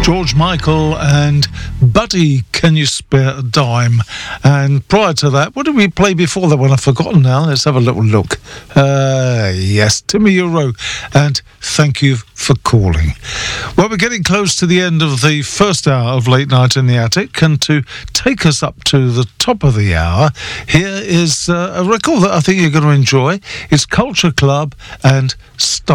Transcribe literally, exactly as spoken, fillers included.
George Michael and Buddy, Can You Spare a Dime? And prior to that, what did we play before that one? I've forgotten now. Let's have a little look. Uh, yes, Timmy Euro, and Thank You for Calling. Well, we're getting close to the end of the first hour of Late Night in the Attic, and to take us up to the top of the hour, here is uh, a record that I think you're going to enjoy. It's Culture Club and Star.